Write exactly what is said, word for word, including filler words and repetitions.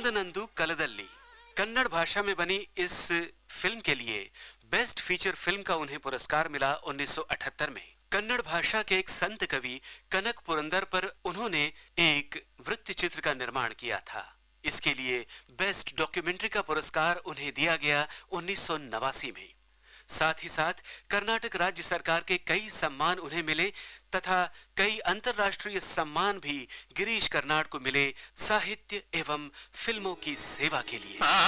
कल्दनंदु कलदल्ली कन्नड़ भाषा में बनी इस फिल्म के लिए बेस्ट फीचर फिल्म का उन्हें पुरस्कार मिला उन्नीस सौ अठहत्तर में। कन्नड़ भाषा के एक संत कवि कनक पुरंदर पर उन्होंने एक वृत्त चित्र का निर्माण किया था। इसके लिए बेस्ट डॉक्यूमेंट्री का पुरस्कार उन्हें दिया गया उन्नीस सौ नवासी में। साथ ही साथ कर्नाटक राज्य सरकार के कई सम्मान उन्हें मिले तथा कई अंतर्राष्ट्रीय सम्मान भी गिरीश कर्नाड को मिले साहित्य एवं फिल्मों की सेवा के लिए।